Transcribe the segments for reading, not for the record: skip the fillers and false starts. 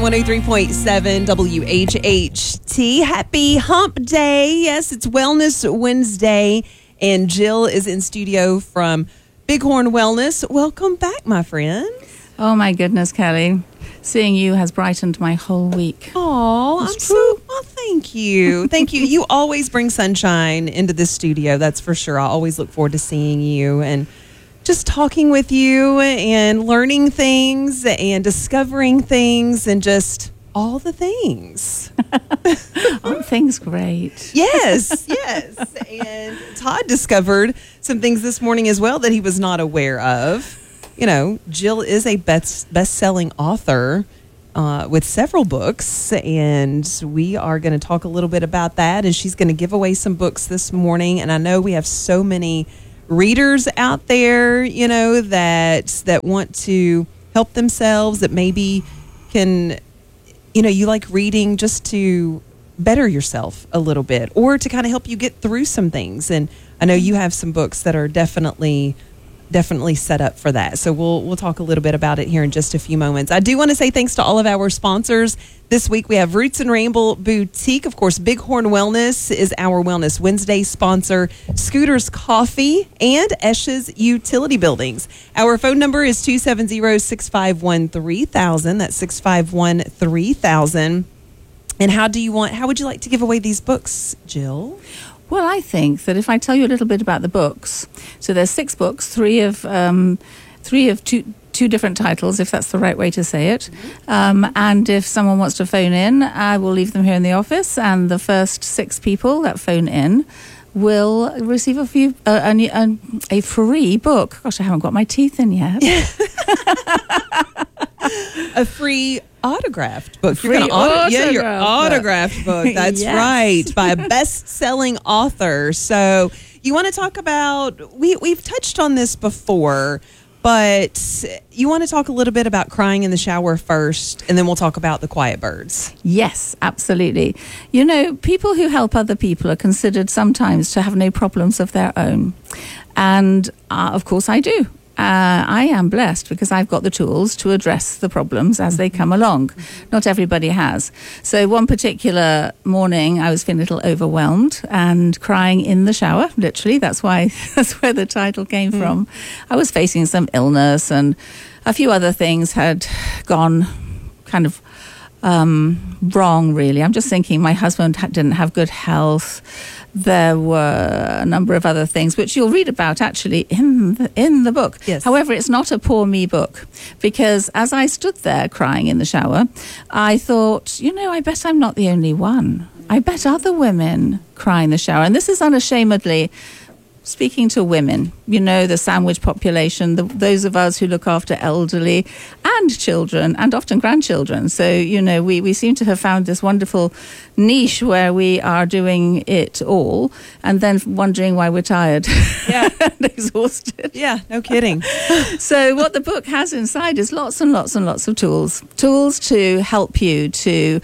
103.7 WHHT. Happy Hump Day. Yes, it's Wellness Wednesday, and Jill is in studio from Bighorn Wellness. Welcome back, my friend. Oh, my goodness, Kelly. Seeing you has brightened my whole week. Oh, well, thank you. Thank you. You always bring sunshine into this studio, that's for sure. I always look forward to seeing you and just talking with you and learning things and discovering things and just all the things. Aren't things great? Yes. And Todd discovered some things this morning as well that he was not aware of. You know, Jill is a best-selling author with several books, and we are going to talk a little bit about that, and she's going to give away some books this morning. And I know we have so many readers out there, you know, that want to help themselves, that maybe can, you know, you like reading just to better yourself a little bit or to kind of help you get through some things. And I know you have some books that are definitely set up for that. So we'll talk a little bit about it here in just a few moments. I do want to say thanks to all of our sponsors. This week we have Roots and Ramble Boutique. Of course, Bighorn Wellness is our Wellness Wednesday sponsor. Scooter's Coffee and Esch's Utility Buildings. Our phone number is 270-651-3000. That's 651-3000. And how would you like to give away these books, Jill? Well, I think that if I tell you a little bit about the books, so there's 6 books, three of two different titles, if that's the right way to say it. And if someone wants to phone in, I will leave them here in the office, and the first 6 people that phone in will receive a free book. Gosh, I haven't got my teeth in yet. A free autographed book. Your autographed book. That's yes. right, by a best-selling author. So you want to talk about, we've touched on this before, but you want to talk a little bit about crying in the shower first, and then we'll talk about the quiet birds. Yes, absolutely. You know, people who help other people are considered sometimes to have no problems of their own. And of course I do. I am blessed because I've got the tools to address the problems as they come along. Not everybody has. So one particular morning, I was feeling a little overwhelmed and crying in the shower, literally. That's where the title came from. I was facing some illness, and a few other things had gone kind of wrong, really. I'm just thinking my husband didn't have good health. There were a number of other things which you'll read about actually in the book. Yes. However, it's not a poor me book, because as I stood there crying in the shower, I thought, you know, I bet I'm not the only one. I bet other women cry in the shower. And this is unashamedly speaking to women, you know, the sandwich population, those of us who look after elderly and children and often grandchildren. So, you know, we seem to have found this wonderful niche where we are doing it all and then wondering why we're tired. Yeah. And exhausted. Yeah, no kidding. So what the book has inside is lots and lots and lots of tools to help you to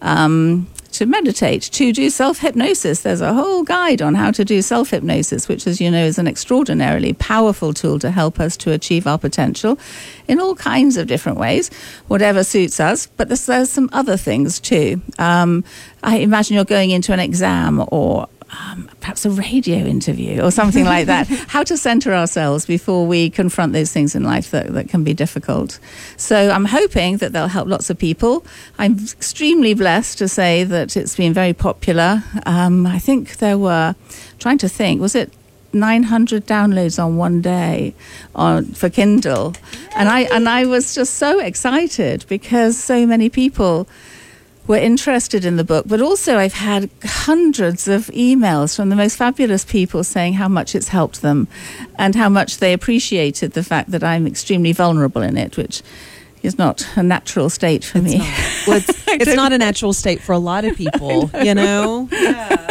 meditate, to do self-hypnosis. There's a whole guide on how to do self-hypnosis, which, as you know, is an extraordinarily powerful tool to help us to achieve our potential in all kinds of different ways, whatever suits us. But there's some other things too. I imagine you're going into an exam or perhaps a radio interview or something like that. How to center ourselves before we confront those things in life that can be difficult. So I'm hoping that they'll help lots of people. I'm extremely blessed to say that it's been very popular. I think there were, trying to think, was it 900 downloads on one day for Kindle? And I was just so excited because so many people were interested in the book, but also I've had hundreds of emails from the most fabulous people saying how much it's helped them and how much they appreciated the fact that I'm extremely vulnerable in it, which is not a natural state for me. Well, it's not a natural state for a lot of people, you know? Yeah.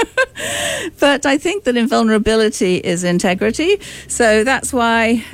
But I think that invulnerability is integrity. So that's why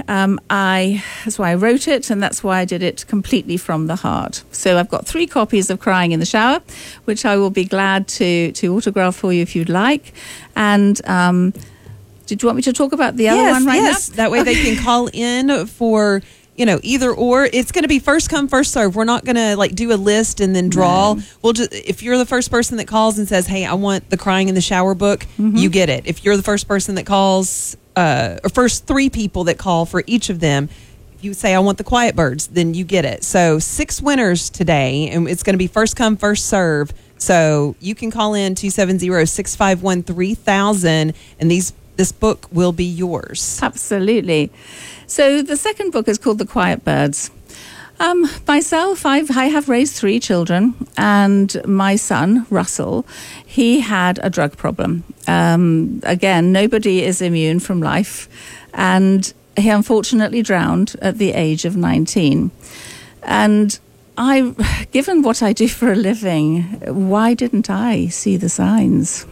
I wrote it, and that's why I did it completely from the heart. So I've got 3 copies of Crying in the Shower, which I will be glad to autograph for you if you'd like. And did you want me to talk about the other one right now? Yes, that way they can call in for either or. It's going to be first come, first serve. We're not going to like do a list and then draw. No. We'll just, if you're the first person that calls and says, hey, I want the Crying in the Shower book, you get it. If you're the first person that calls, or first 3 people that call for each of them, if you say, I want the Quiet Birds, then you get it. So 6 winners today, and it's going to be first come, first serve. So you can call in 270-651-3000, and this book will be yours. Absolutely. So the second book is called The Quiet Birds. Myself, I have raised 3 children, and my son, Russell, he had a drug problem. Again, nobody is immune from life, and he unfortunately drowned at the age of 19. And given what I do for a living, why didn't I see the signs?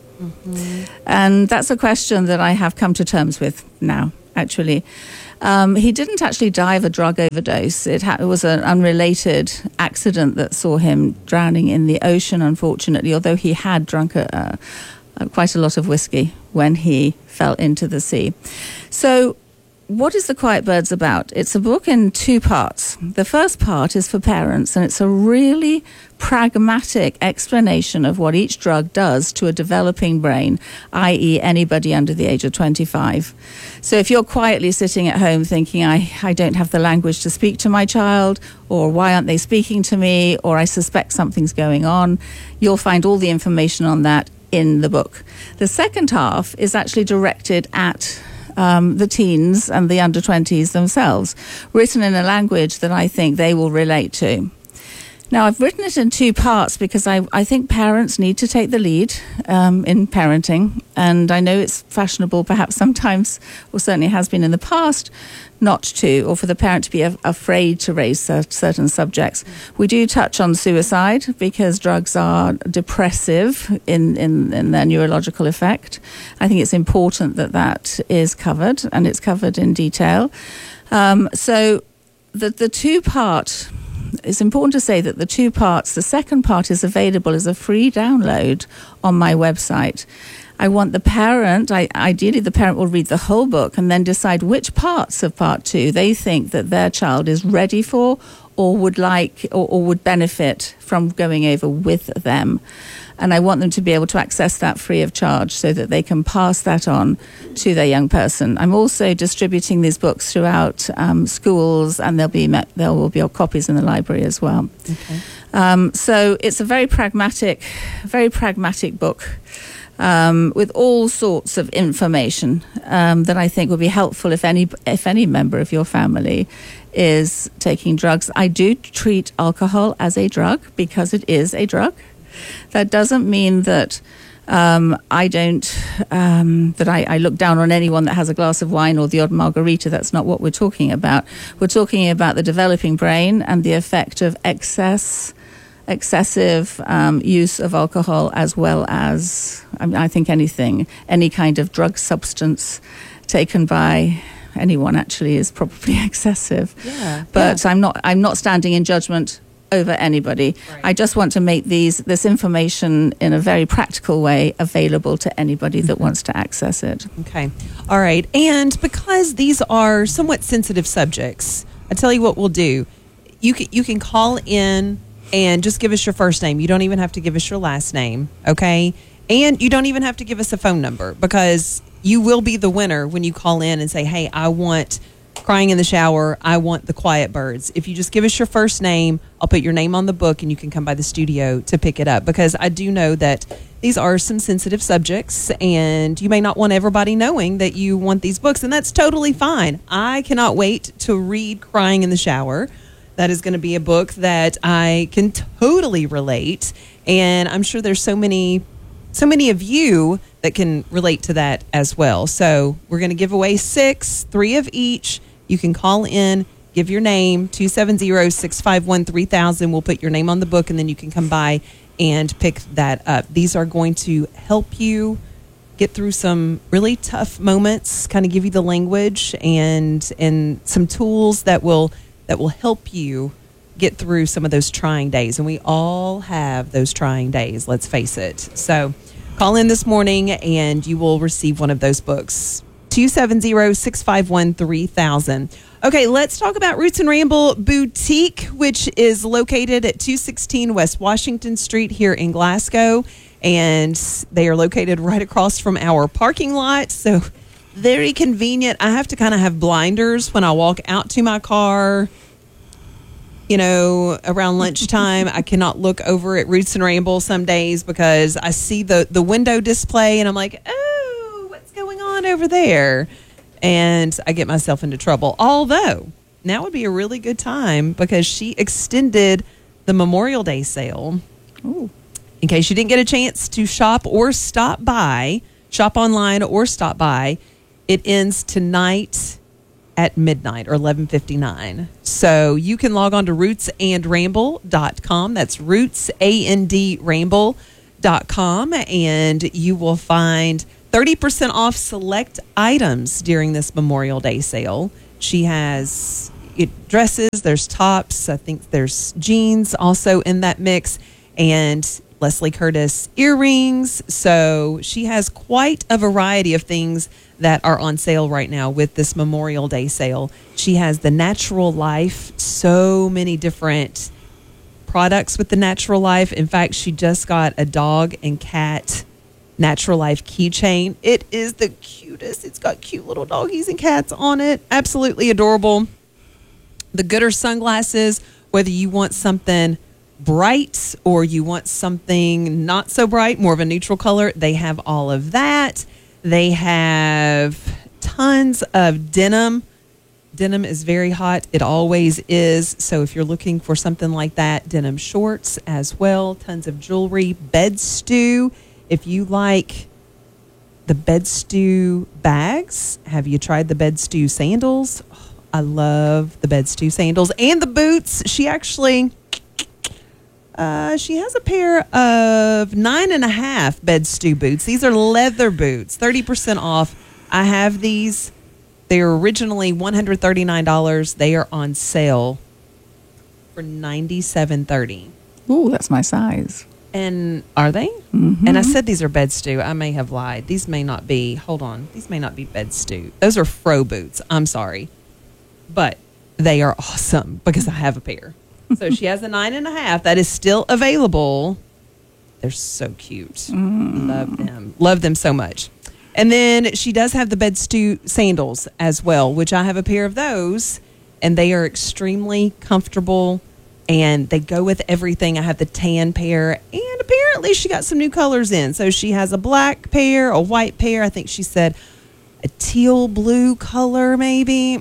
And that's a question that I have come to terms with now, actually. He didn't actually die of a drug overdose. It was an unrelated accident that saw him drowning in the ocean, unfortunately, although he had drunk quite a lot of whiskey when he fell into the sea. So what is The Quiet Birds about? It's a book in 2 parts. The first part is for parents, and it's a really pragmatic explanation of what each drug does to a developing brain, i.e. anybody under the age of 25. So if you're quietly sitting at home thinking, I don't have the language to speak to my child, or why aren't they speaking to me, or I suspect something's going on, you'll find all the information on that in the book. The second half is actually directed at the teens and the under 20s themselves, written in a language that I think they will relate to. Now, I've written it in 2 parts because I think parents need to take the lead in parenting. And I know it's fashionable perhaps sometimes, or certainly has been in the past, not to, or for the parent to be afraid to raise certain subjects. We do touch on suicide because drugs are depressive in their neurological effect. I think it's important that is covered, and it's covered in detail. So the 2-part... It's important to say that the 2 parts, the second part is available as a free download on my website. I want the parent, ideally the parent will read the whole book and then decide which parts of part 2 they think that their child is ready for or would like or would benefit from going over with them. And I want them to be able to access that free of charge so that they can pass that on to their young person. I'm also distributing these books throughout schools, and there will be copies in the library as well. Okay. So it's a very pragmatic book with all sorts of information that I think will be helpful if any member of your family is taking drugs. I do treat alcohol as a drug because it is a drug. That doesn't mean that I look down on anyone that has a glass of wine or the odd margarita. That's not what we're talking about. We're talking about the developing brain and the effect of excessive use of alcohol, as well as, I think any kind of drug substance taken by anyone actually is probably excessive. Yeah. But I'm not standing in judgment over anybody. Right. I just want to make this information in a very practical way available to anybody that wants to access it. Okay. All right. And because these are somewhat sensitive subjects, I tell you what we'll do. You can call in and just give us your first name. You don't even have to give us your last name, okay? And you don't even have to give us a phone number, because you will be the winner when you call in and say, hey, I want Crying in the Shower, I want The Quiet Birds. If you just give us your first name, I'll put your name on the book and you can come by the studio to pick it up, because I do know that these are some sensitive subjects and you may not want everybody knowing that you want these books, and that's totally fine. I cannot wait to read Crying in the Shower. That is going to be a book that I can totally relate, and I'm sure there's so many of you that can relate to that as well. So we're going to give away 6, 3 of each. You can call in, give your name, 270-651-3000. We'll put your name on the book, and then you can come by and pick that up. These are going to help you get through some really tough moments, kind of give you the language and some tools that will help you get through some of those trying days. And we all have those trying days, let's face it. So call in this morning and you will receive one of those books. 270-651-3000. Okay, let's talk about Roots and Ramble Boutique, which is located at 216 West Washington Street here in Glasgow. And they are located right across from our parking lot. So very convenient. I have to kind of have blinders when I walk out to my car. You know, around lunchtime, I cannot look over at Roots and Ramble some days because I see the window display and I'm like, oh, what's going on over there? And I get myself into trouble. Although, now would be a really good time because she extended the Memorial Day sale. Ooh. In case you didn't get a chance to shop or stop by, shop online or stop by, it ends tonight at midnight or 11:59. So you can log on to rootsandramble.com. That's rootsandramble.com, and you will find 30% off select items during this Memorial Day sale. She has dresses, there's tops, I think there's jeans also in that mix, and Leslie Curtis earrings. So she has quite a variety of things that are on sale right now with this Memorial Day sale. She has the Natural Life, so many different products with the Natural Life. In fact, she just got a dog and cat Natural Life keychain. It is the cutest. It's got cute little doggies and cats on it. Absolutely adorable. The Gooder sunglasses, whether you want something bright or you want something not so bright, more of a neutral color, they have all of that. They have tons of denim. Denim is very hot. It always is. So if you're looking for something like that, denim shorts as well. Tons of jewelry. Bed stew. If you like the bed stew bags, have you tried the bed stew sandals? Oh, I love the bed stew sandals and the boots. She actually... she has a pair of 9.5 bed stew boots. These are leather boots, 30% off. I have these. They were originally $139. They are on sale for $97.30. Ooh, that's my size. And are they? Mm-hmm. And I said these are bed stew. I may have lied. These may not be. Hold on. These may not be bed stew. Those are fro boots. I'm sorry. But they are awesome because I have a pair. So she has a 9.5 that is still available. They're so cute. Love them. Love them so much. And then she does have the bed stew sandals as well, which I have a pair of those. And they are extremely comfortable. And they go with everything. I have the tan pair. And apparently she got some new colors in. So she has a black pair, a white pair. I think she said a teal blue color maybe.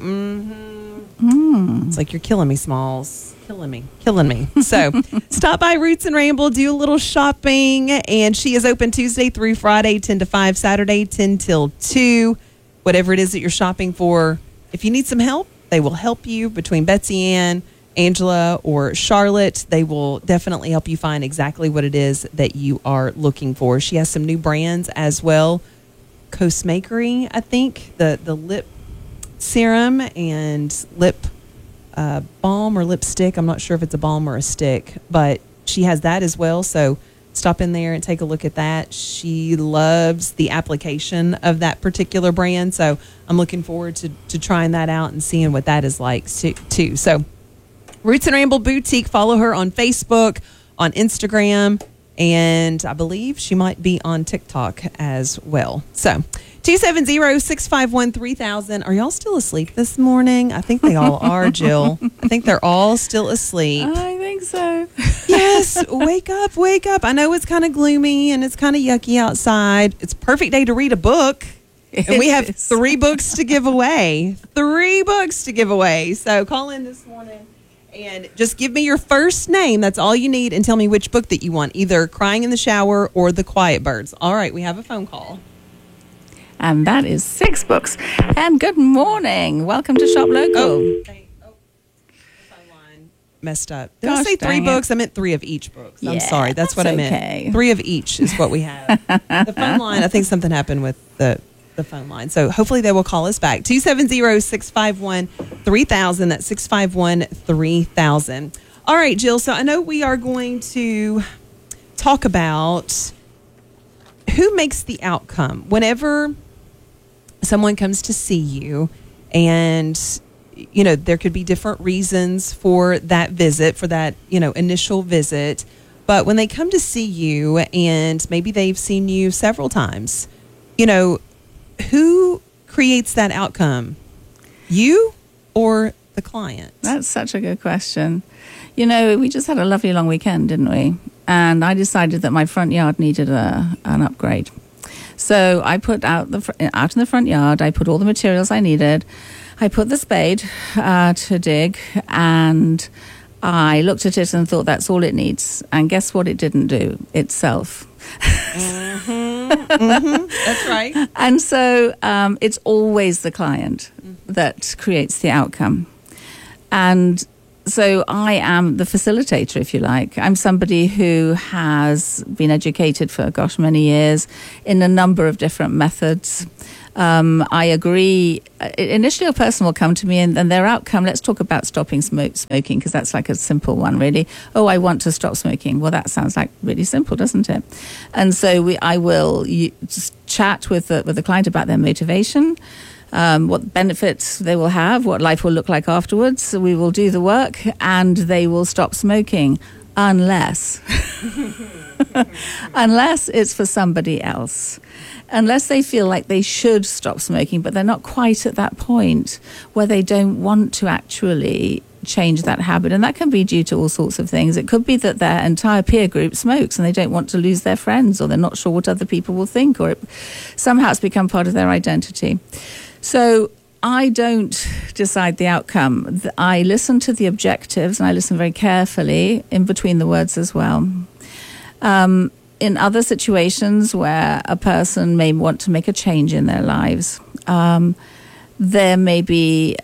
It's like, you're killing me, Smalls. Killing me. So stop by Roots and Ramble, do a little shopping, and she is open Tuesday through Friday, 10 to 5, Saturday, 10 till 2. Whatever it is that you're shopping for, if you need some help, they will help you. Between Betsy Ann, Angela, or Charlotte, they will definitely help you find exactly what it is that you are looking for. She has some new brands as well. Cosmakery, I think, the lip serum and lip balm or lipstick. I'm not sure if it's a balm or a stick, but she has that as well. So stop in there and take a look at that. She loves the application of that particular brand. So I'm looking forward to trying that out and seeing what that is like too. So Roots and Ramble Boutique, follow her on Facebook, on Instagram, and I believe she might be on TikTok as well. So 270-651-3000. Are y'all still asleep this morning? I think they all are, Jill. I think they're all still asleep. I think so. Yes, wake up, wake up. I know it's kind of gloomy and it's kind of yucky outside. It's a perfect day to read a book. And we have 3 books to give away. 3 books to give away. So call in this morning and just give me your first name. That's all you need. And tell me which book that you want, either Crying in the Shower or The Quiet Birds. All right, we have a phone call. And that is 6 books. And good morning. Welcome to Shop Local. The phone line messed up. Did I Gosh, say 3 dang it. books? I meant 3 of each books. I'm Yeah, sorry. That's what I meant. okay. 3 of each is what we have. The phone line, I think something happened with the phone line. So hopefully they will call us back. 270-651-3000. That's 651-3000. All right, Jill. So I know we are going to talk about who makes the outcome. Whenever someone comes to see you, and there could be different reasons for that visit, for that initial visit. But when they come to see you, and maybe they've seen you several times, who creates that outcome? You or the client? That's such a good question. We just had a lovely long weekend, didn't we? And I decided that my front yard needed an upgrade. So I put out in the front yard, I put all the materials I needed. I put the spade to dig, and I looked at it and thought that's all it needs. And guess what it didn't do? Itself. That's right. And so it's always the client that creates the outcome. And so I am the facilitator, if you like. I'm somebody who has been educated for, many years in a number of different methods. I agree. Initially, a person will come to me and their outcome, let's talk about stopping smoking, because that's like a simple one, really. Oh, I want to stop smoking. Well, that sounds like really simple, doesn't it? And so I will chat with the client about their motivation, what benefits they will have, what life will look like afterwards. We will do the work and they will stop smoking, unless it's for somebody else. Unless they feel like they should stop smoking, but they're not quite at that point where they don't want to actually change that habit. And that can be due to all sorts of things. It could be that their entire peer group smokes and they don't want to lose their friends, or they're not sure what other people will think, or somehow it's become part of their identity. So I don't decide the outcome. I listen to the objectives, and I listen very carefully in between the words as well. In other situations where a person may want to make a change in their lives, there may be,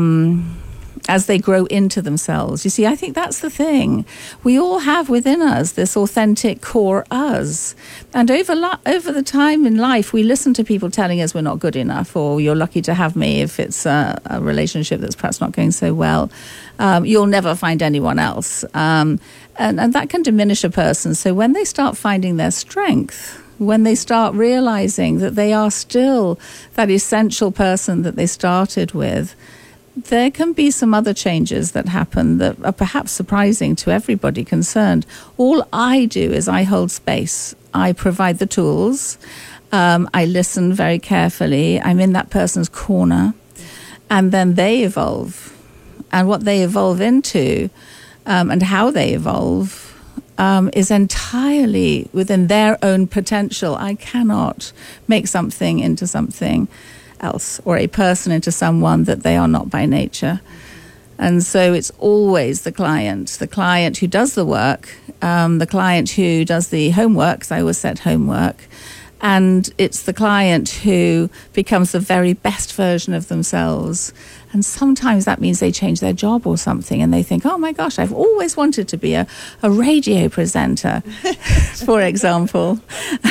as they grow into themselves. You see, I think that's the thing. We all have within us this authentic core us. And over the time in life, we listen to people telling us we're not good enough, or you're lucky to have me if it's a relationship that's perhaps not going so well. You'll never find anyone else. And that can diminish a person. So when they start finding their strength, when they start realizing that they are still that essential person that they started with, there can be some other changes that happen that are perhaps surprising to everybody concerned. All I do is I hold space. I provide the tools. I listen very carefully. I'm in that person's corner. And then they evolve. And what they evolve into and how they evolve is entirely within their own potential. I cannot make something into something else, or a person into someone that they are not by nature. And so it's always the client who does the work, the client who does the homework, because I always said homework, and it's the client who becomes the very best version of themselves. And sometimes that means they change their job or something, and they think, oh my gosh, I've always wanted to be a radio presenter, for example.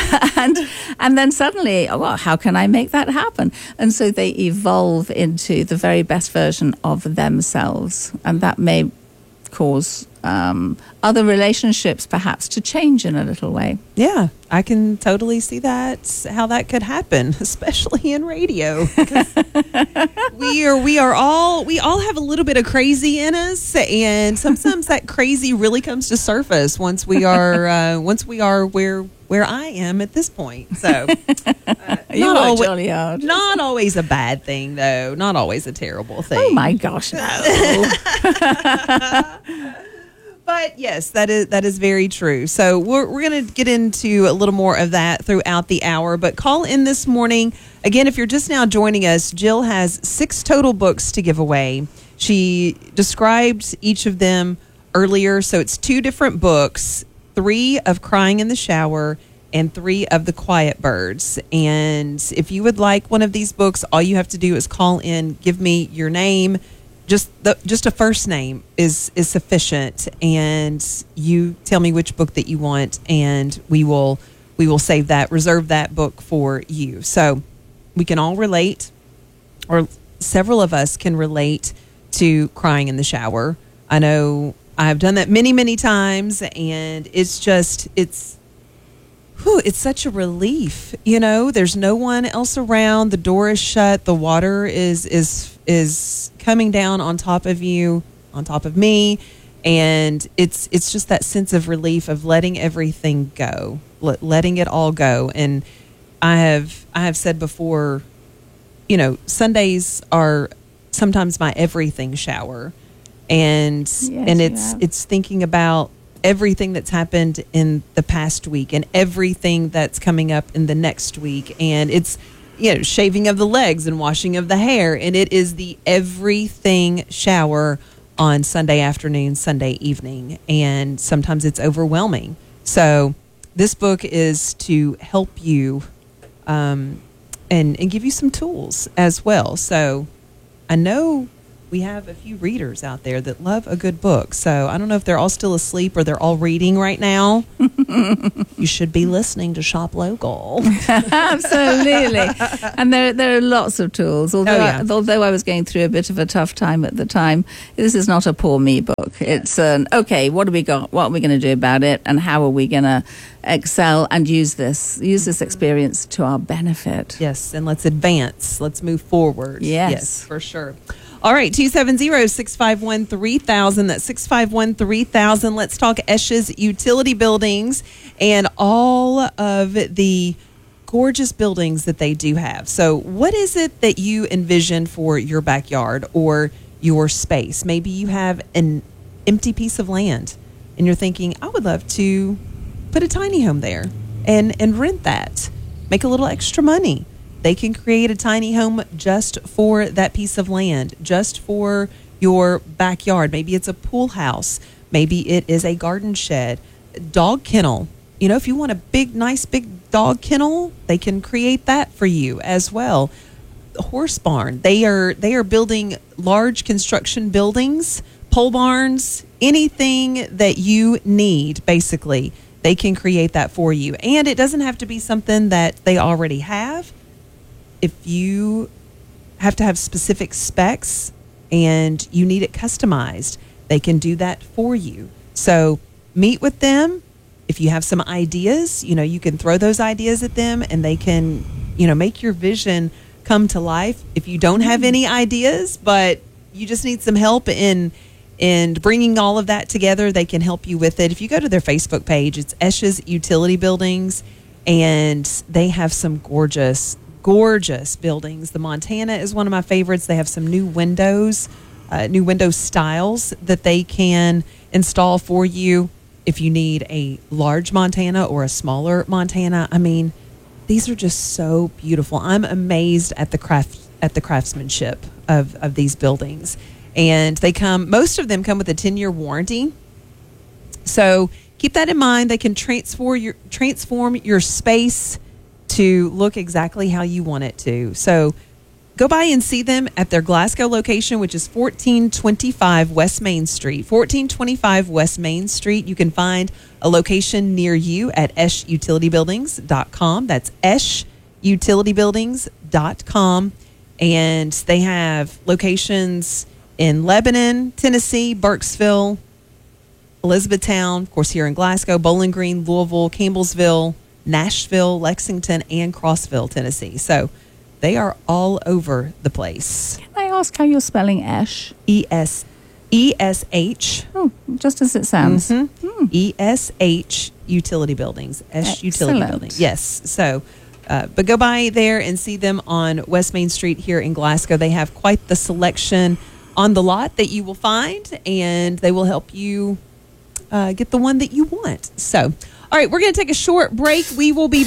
and then suddenly, well, how can I make that happen? And so they evolve into the very best version of themselves. And that may cause other relationships perhaps to change in a little way. Yeah, I can totally see that, how that could happen, especially in radio. we all have a little bit of crazy in us, and sometimes that crazy really comes to surface once we are where I am at this point. So not always a bad thing, though. Not always a terrible thing. Oh my gosh, no. But yes, that is very true. So we're going to get into a little more of that throughout the hour. But call in this morning. Again, if you're just now joining us, Jill has 6 total books to give away. She described each of them earlier. So it's 2 different books, 3 of Crying in the Shower and 3 of The Quiet Birds. And if you would like one of these books, all you have to do is call in, give me your name. Just a first name is sufficient, and you tell me which book that you want, and we will reserve that book for you. So we can all relate, or several of us can relate to crying in the shower. I know I have done that many, many times, and it's it's such a relief. You know, there's no one else around. The door is shut. The water is coming down on top of you, on top of me. And it's just that sense of relief of letting everything go, letting it all go. And I have said before, you know, Sundays are sometimes my everything shower, and it's thinking about everything that's happened in the past week and everything that's coming up in the next week, and it's, you know, shaving of the legs and washing of the hair, and it is the everything shower on Sunday afternoon, Sunday evening, and sometimes it's overwhelming. So this book is to help you and give you some tools as well. So I know we have a few readers out there that love a good book. So I don't know if they're all still asleep or they're all reading right now. You should be listening to Shop Local. Absolutely. And there are lots of tools. Although I was going through a bit of a tough time at the time, this is not a poor me book. It's okay, what do we got? What are we going to do about it? And how are we going to excel and use this experience to our benefit? Yes, and let's advance. Let's move forward. Yes, for sure. All right, 270-651-3000. That's 651-3000. Let's talk Esch's Utility Buildings and all of the gorgeous buildings that they do have. So what is it that you envision for your backyard or your space? Maybe you have an empty piece of land and you're thinking, I would love to put a tiny home there and rent that, make a little extra money. They can create a tiny home just for that piece of land, just for your backyard. Maybe it's a pool house. Maybe it is a garden shed, dog kennel. You know, if you want a nice big dog kennel, they can create that for you as well. Horse barn. They are building large construction buildings, pole barns, anything that you need, basically. They can create that for you. And it doesn't have to be something that they already have. If you have to have specific specs and you need it customized, they can do that for you. So meet with them. If you have some ideas, you know, you can throw those ideas at them and they can, you know, make your vision come to life. If you don't have any ideas, but you just need some help in bringing all of that together, they can help you with it. If you go to their Facebook page, it's Esch's Utility Buildings, and they have some gorgeous buildings. The Montana is one of my favorites. They have some new window styles that they can install for you if you need a large Montana or a smaller Montana. I mean, these are just so beautiful. I'm amazed at the craftsmanship of these buildings. And most of them come with a 10-year warranty. So keep that in mind. They can transform your space to look exactly how you want it to. So go by and see them at their Glasgow location, which is 1425 West Main Street. 1425 West Main Street. You can find a location near you at eschutilitybuildings.com. That's eschutilitybuildings.com. And they have locations in Lebanon, Tennessee, Burkesville, Elizabethtown, of course, here in Glasgow, Bowling Green, Louisville, Campbellsville, Nashville, Lexington, and Crossville, Tennessee. So they are all over the place. Can I ask how you're spelling Esch? E-S-H. Oh, just as it sounds. Mm-hmm. E-S-H Utility Buildings. Esch Utility Buildings. Yes. So, but go by there and see them on West Main Street here in Glasgow. They have quite the selection on the lot that you will find, and they will help you get the one that you want. So, all right, we're going to take a short break. We will be